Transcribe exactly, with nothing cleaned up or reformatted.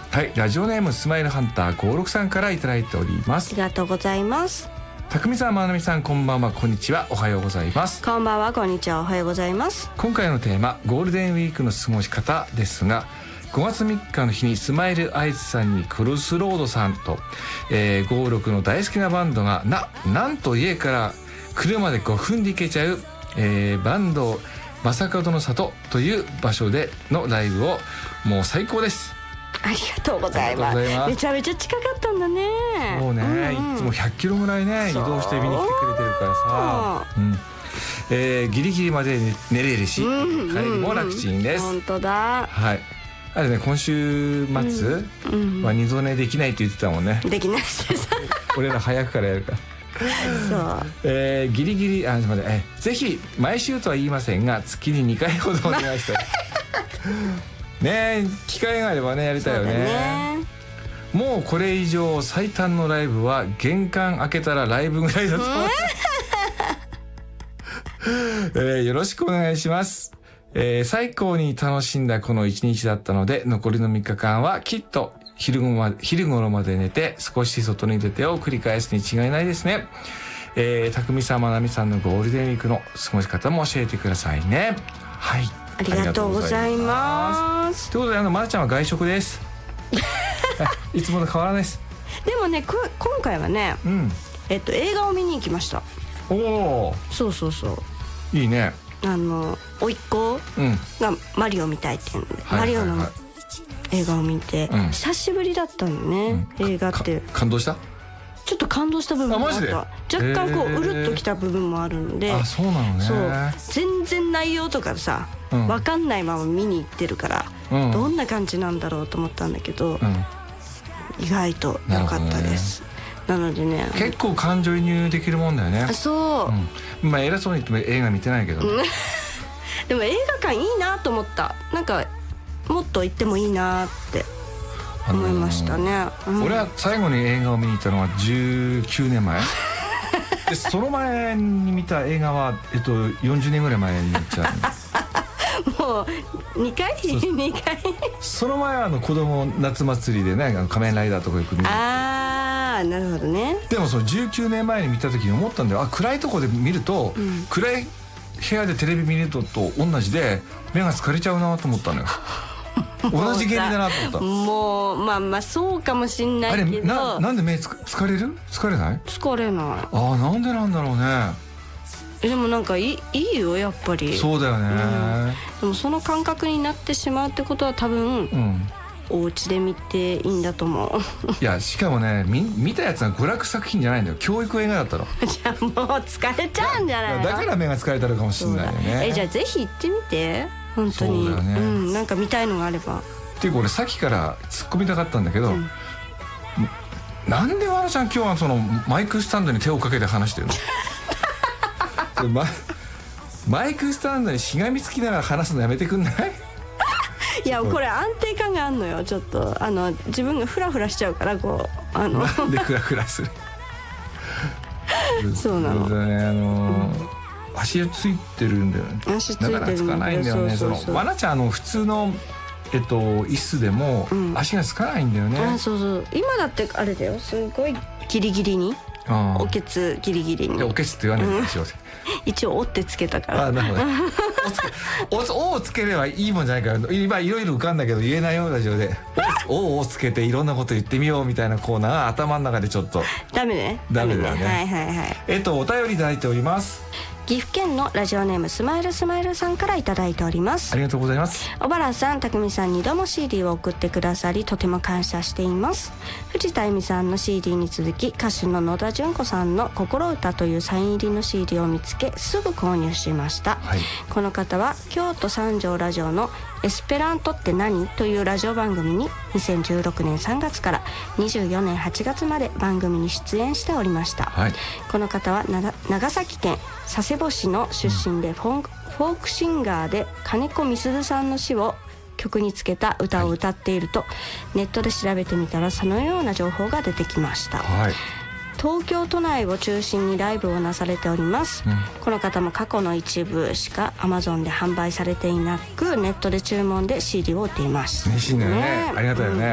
はい、ラジオネームスマイルハンターごーろくさんからいただいております。 ありがとうございます。 たくみさん、まなみさん、こんばんは、こんにちは、おはようございます。 こんばんは、こんにちは、おはようございます。 今回のテーマ、ゴールデンウィークの過ごし方ですが、ごがつみっかの日にスマイルアイズさんにクロスロードさんと、えー、ごーろくの大好きなバンドがななんと家から車でごふんで行けちゃう、えー、バンド正門の里という場所でのライブを、もう最高です。 ありがとうございます。めちゃめちゃ近かったんだね。 もうね、うんうん、いつもひゃっキロぐらいね移動して見に来てくれてるからさ、うん、えー、ギリギリまで寝れるし、うんうんうん、帰りも楽ちんです。 本当だ。 はい。あれね、今週末は二度寝できないって言ってたもんね。 できない俺ら早くからやるからそう、 えー、ギリギリ、あ、ちょっと待って、えー、ぜひ毎週とは言いませんが月ににかいほどお願いしたいねえ、機会があればねやりたいよ ね, ねもうこれ以上最短のライブは玄関開けたらライブぐらいだと思う、えー、よろしくお願いします。えー、最高に楽しんだこの一日だったので、残りのみっかかんはきっと昼ごま、昼頃まで寝て少し外に出てを繰り返すに違いないですね。えー、たくみさん、まなみさんのゴールデンウィークの過ごし方も教えてくださいね。はい、 ありがとうございます。 ということで、あのまなちゃんは外食ですいつもと変わらないです。 でもね、こ今回はね、うん、えっと映画を見に行きました。 おお、 そうそうそう、 いいね。 あの甥っ子がマリオ見たいって言うんで、うん、マリオの映画を見て、はいはいはい、久しぶりだったんだね、うん、映画って。 感動した？ ちょっと感動した部分もあった。若干こううるっときた部分もあるんで。 あ、そうなのね。 そう、全然内容とかさ、うん、分かんないまま見に行ってるから、うん、どんな感じなんだろうと思ったんだけど、うん、意外と良かったです。なのでね、 結構感情移入できるもんだよね。 そう、 うん、まあ偉そうに言っても映画見てないけどでも映画館いいなと思った。なんかもっと行ってもいいなって思いましたね、あのーうん、 俺は最後に映画を見に行ったのはじゅうきゅうねんまえで、その前に見た映画は、えっと、よんじゅうねんぐらい前に行っちゃうもうにかいにかいその前はあの子供夏祭りでね、仮面ライダーとかよく見る。 ああ、なるほどね。 でもそのじゅうきゅうねんまえに見た時に思ったんだよ。あ、暗いとこで見ると、うん、暗い部屋でテレビ見るのと同じで目が疲れちゃうなと思ったのよ同じ原理だなと思った。 もうまあまあそうかもしんないけど、 あれ な, なんで目つ疲れる疲れない？ 疲れない。 ああ、なんでなんだろうね。 でもなんかい い, いいよやっぱり。 そうだよね、うん、 でもその感覚になってしまうってことは多分、うん、お家で見ていいんだと思ういや、しかもね、見, 見たやつは娯楽作品じゃないんだよ。教育映画だったのじゃあもう疲れちゃうんじゃないの？ だから目が疲れたのかもしれないよね。 え、じゃあぜひ行ってみて、本当に。そうだよね、うん、なんか見たいのがあれば。 っていうか俺さっきから突っ込みたかったんだけど、うん、なんでわらちゃん今日はそのマイクスタンドに手をかけて話してるのマ, マイクスタンドにしがみつきながら話すのやめてくんない？ いや、これ安定感があんのよ。ちょっとあの自分がフラフラしちゃうから、こうあのなんでフラフラするそうなの、 ね、あのーうん、足ついてるんだよね。 足ついてるんだよ。 なかなかつかないんだよね。そのわなちゃん、あの普通のえっと椅子でも足がつかないんだよね、うん、 あ、そうそう。今だってあれだよ、すごいギリギリに、おけつギリギリに。 おけつって言わないでしょ、うん、 一応「お」ってつけたから。 あ、なるほどねおつけおをつければいいもんじゃないから、今いろいろ浮かんだけど言えないような状態で「お」をつけていろんなこと言ってみようみたいなコーナーが頭の中でちょっとダメね。 ダメだよね。 はいはいはい。 えっとお便りいただいております。 岐阜県のラジオネームスマイルスマイルさんからいただいております。 ありがとうございます。 小原さん、たくみさんにども シーディー を送ってくださりとても感謝しています。藤田恵美さんの シーディー に続き、歌手の野田純子さんの心歌というサイン入りの シーディー を見つけすぐ購入しました、はい、この方は京都三条ラジオのエスペラントって何というラジオ番組ににせんじゅうろくねんさんがつからにじゅうよねんはちがつまで番組に出演しておりました、はい、この方は長崎県佐世保市の出身で、うん、フォーク、フォークシンガーで金子みすずさんの詩を曲につけた歌を歌っていると、はい、ネットで調べてみたらそのような情報が出てきました、はい、東京都内を中心にライブをなされております、うん、この方も過去の一部しか Amazon で販売されていなく、ネットで注文で シーディー を売っています。 熱心だよね、ありがたいよね、